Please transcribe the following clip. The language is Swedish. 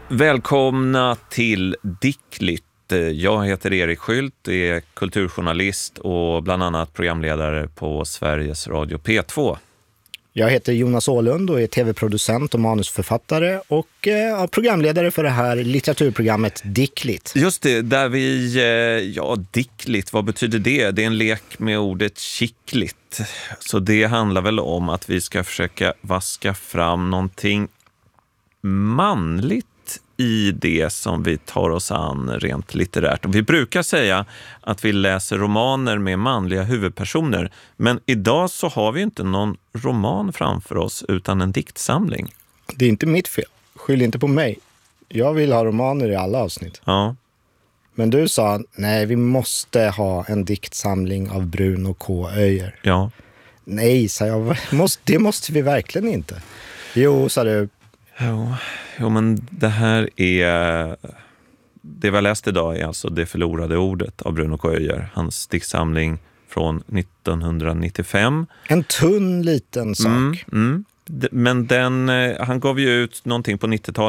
Välkomna till Dickligt. Jag heter Erik Skylt, är kulturjournalist och bland annat programledare på Sveriges Radio P2. Jag heter Jonas Åhlund och är tv-producent och manusförfattare och programledare för det här litteraturprogrammet Dickligt. Just det, där vi, Dickligt, vad betyder det? Det är en lek med ordet kittligt. Så det handlar väl om att vi ska försöka vaska fram någonting manligt i det som vi tar oss an rent litterärt. Och vi brukar säga att vi läser romaner med manliga huvudpersoner, men idag så har vi inte någon roman framför oss utan en diktsamling. Det är inte mitt fel. Skyll inte på mig. Jag vill ha romaner i alla avsnitt. Ja. Men du sa, nej, vi måste ha en diktsamling av Bruno K. Öijer. Ja. Nej, sa jag, det måste vi verkligen inte. Jo, sa du. Jo, men det här är... Det vi har läst idag är alltså Det förlorade ordet av Bruno K. Öijer. Hans diktsamling från 1995. En tunn liten sak. Men han gav ju ut någonting på 90-talet.